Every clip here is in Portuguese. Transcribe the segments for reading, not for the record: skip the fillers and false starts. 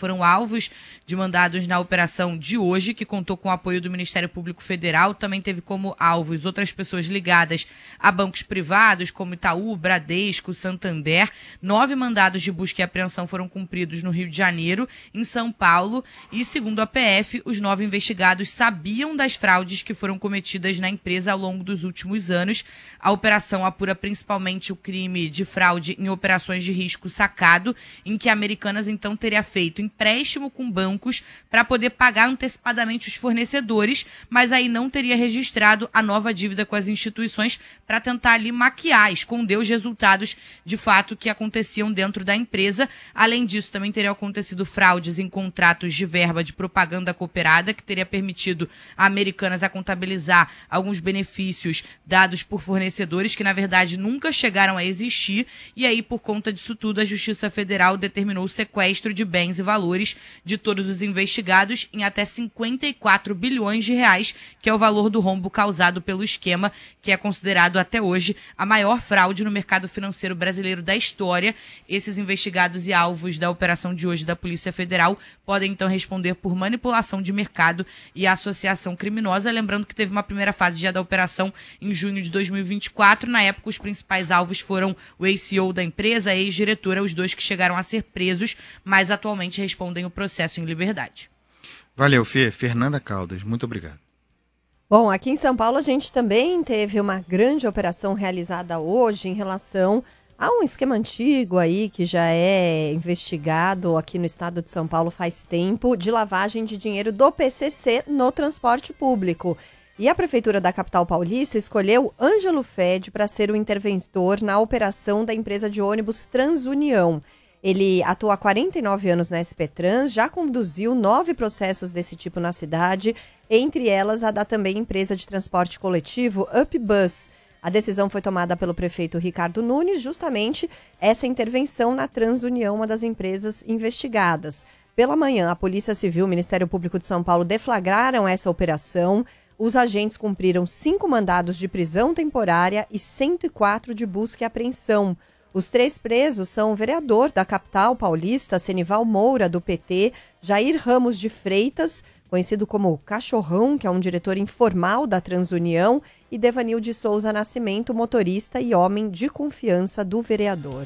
foram alvos de mandados na operação de hoje, que contou com o apoio do Ministério Público Federal. Também teve como alvos outras pessoas ligadas a bancos privados, como Itaú, Bradesco, Santander. 9 mandados de busca e apreensão foram cumpridos no Rio de Janeiro, em São Paulo, e, segundo a PF, os 9 investigados sabiam das fraudes que foram cometidas na empresa ao longo dos últimos anos. A operação apura principalmente o crime de fraude em operações de risco sacado, em que a Americanas então teria feito empréstimo com bancos para poder pagar antecipadamente os fornecedores, mas aí não teria registrado a nova dívida com as instituições para tentar ali maquiar, esconder os resultados de fato que aconteciam dentro da empresa. Além disso, também teriam acontecido fraudes em contratos de verba de propaganda cooperada, que teria permitido a Americanas a contabilizar alguns benefícios dados por fornecedores que, na verdade, nunca chegaram a existir. E aí, por conta disso tudo, a Justiça Federal determinou o sequestro de bens e valores de todos os investigados em até 54 bilhões de reais, que é o valor do rombo causado pelo esquema, que é considerado até hoje a maior fraude no mercado financeiro brasileiro da história. Esses investigados e alvos da operação de hoje da Polícia Federal podem então responder por manipulação de mercado e associação criminosa. Lembrando que teve uma primeira fase já da operação em junho de 2024. Na época, os principais alvos foram o ex-CEO da empresa, a ex-diretora, os 2 que chegaram a ser presos, mas atualmente respondem o processo em liberdade. Valeu, Fê. Fernanda Caldas, muito obrigado. Bom, aqui em São Paulo a gente também teve uma grande operação realizada hoje em relação a um esquema antigo aí que já é investigado aqui no estado de São Paulo faz tempo, de lavagem de dinheiro do PCC no transporte público. E a Prefeitura da capital paulista escolheu Ângelo Fed para ser o interventor na operação da empresa de ônibus Transunião. Ele atua há 49 anos na SP Trans, já conduziu 9 processos desse tipo na cidade, entre elas a da também empresa de transporte coletivo UpBus. A decisão foi tomada pelo prefeito Ricardo Nunes, justamente essa intervenção na Transunião, uma das empresas investigadas. Pela manhã, a Polícia Civil e o Ministério Público de São Paulo deflagraram essa operação. Os agentes cumpriram 5 mandados de prisão temporária e 104 de busca e apreensão. Os 3 presos são o vereador da capital paulista, Senival Moura, do PT, Jair Ramos de Freitas, conhecido como Cachorrão, que é um diretor informal da Transunião, e Devanil de Souza Nascimento, motorista e homem de confiança do vereador.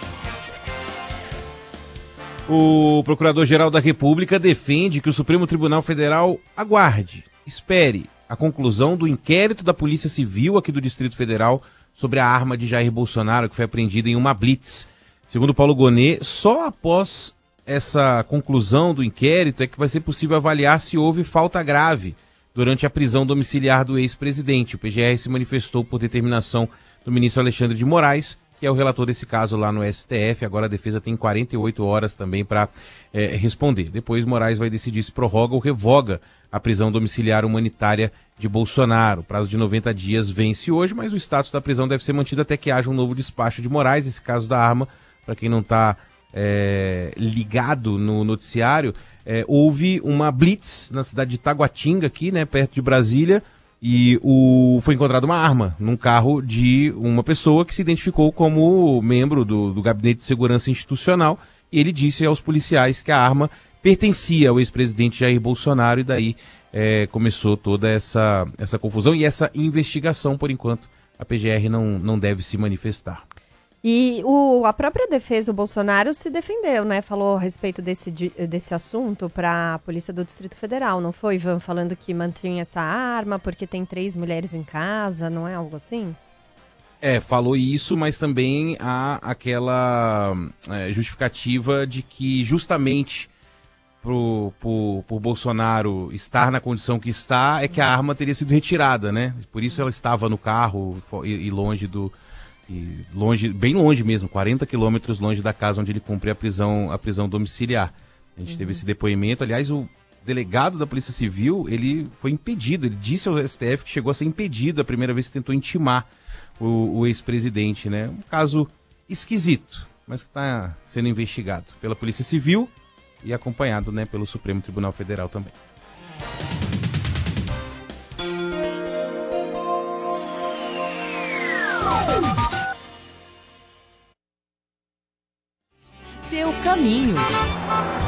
O Procurador-Geral da República defende que o Supremo Tribunal Federal aguarde, espere a conclusão do inquérito da Polícia Civil aqui do Distrito Federal sobre a arma de Jair Bolsonaro, que foi apreendida em uma blitz. Segundo Paulo Gonet, só após essa conclusão do inquérito é que vai ser possível avaliar se houve falta grave durante a prisão domiciliar do ex-presidente. O PGR se manifestou por determinação do ministro Alexandre de Moraes, que é o relator desse caso lá no STF. Agora a defesa tem 48 horas também para responder. Depois Moraes vai decidir se prorroga ou revoga a prisão domiciliar humanitária de Bolsonaro. O prazo de 90 dias vence hoje, mas o status da prisão deve ser mantido até que haja um novo despacho de Moraes. Esse caso da arma, para quem não está ligado no noticiário, houve uma blitz na cidade de Taguatinga, aqui, né, perto de Brasília, e foi encontrada uma arma num carro de uma pessoa que se identificou como membro do Gabinete de Segurança Institucional, e ele disse aos policiais que a arma pertencia ao ex-presidente Jair Bolsonaro, e daí começou toda essa confusão e essa investigação. Por enquanto, a PGR não deve se manifestar. E a própria defesa, o Bolsonaro, se defendeu, né? Falou a respeito desse assunto para a Polícia do Distrito Federal, não foi, Ivan? Falando que mantinha essa arma porque tem 3 mulheres em casa, não é algo assim? Falou isso, mas também há aquela justificativa de que justamente por Bolsonaro estar na condição que está, é que a arma teria sido retirada, né? Por isso ela estava no carro e bem longe mesmo, 40 quilômetros longe da casa onde ele cumpre a prisão domiciliar. A gente teve esse depoimento. Aliás, o delegado da Polícia Civil, ele foi impedido, ele disse ao STF que chegou a ser impedido a primeira vez que tentou intimar o ex-presidente, né? Um caso esquisito, mas que está sendo investigado pela Polícia Civil e acompanhado, né, pelo Supremo Tribunal Federal também. Seu caminho.